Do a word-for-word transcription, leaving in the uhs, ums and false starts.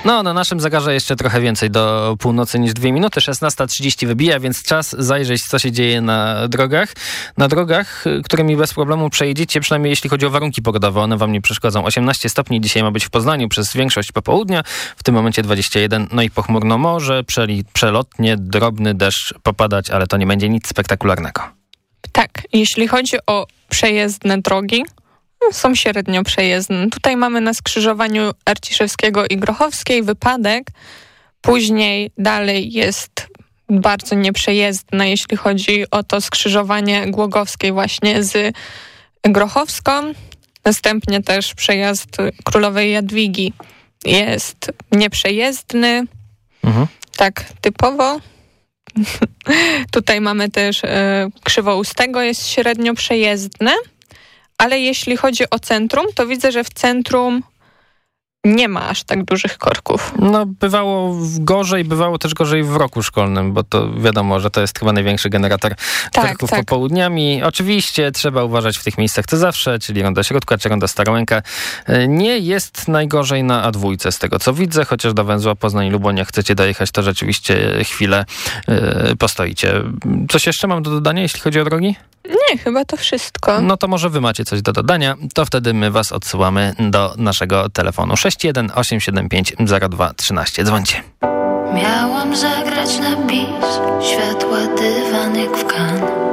No, na naszym zegarze jeszcze trochę więcej do północy niż dwie minuty. szesnasta trzydzieści wybija, więc czas zajrzeć, co się dzieje na drogach. Na drogach, którymi bez problemu przejedziecie, przynajmniej jeśli chodzi o warunki pogodowe. One wam nie przeszkodzą. osiemnaście stopni dzisiaj ma być w Poznaniu przez większość popołudnia. W tym momencie dwadzieścia jeden. No i pochmurno może, przeli, przelotnie, drobny deszcz popadać, ale to nie będzie nic spektakularnego. Tak, jeśli chodzi o przejezdne drogi, są średnio przejezdne. Tutaj mamy na skrzyżowaniu Arciszewskiego i Grochowskiej wypadek. Później dalej jest bardzo nieprzejezdne, jeśli chodzi o to skrzyżowanie Głogowskiej właśnie z Grochowską. Następnie też przejazd Królowej Jadwigi jest nieprzejezdny. Mhm. Tak typowo. Tutaj mamy też e, Krzywoustego, jest średnio przejezdne. Ale jeśli chodzi o centrum, to widzę, że w centrum nie ma aż tak dużych korków. No, bywało gorzej, bywało też gorzej w roku szkolnym, bo to wiadomo, że to jest chyba największy generator tak, korków tak. popołudniami. Oczywiście trzeba uważać w tych miejscach co zawsze, czyli Ronda Środka czy Ronda Starołęka. Nie jest najgorzej na A dwa z tego, co widzę, chociaż do węzła Poznań-Luboń, jak chcecie dojechać, to rzeczywiście chwilę yy, postoicie. Coś jeszcze mam do dodania, jeśli chodzi o drogi? Nie, chyba to wszystko. No to może wy macie coś do dodania, to wtedy my was odsyłamy do naszego telefonu sześć jeden osiem siedem pięć zero dwa trzynaście. Dzwońcie. Miałam zagrać na bis, światła dywan jak w Cannes.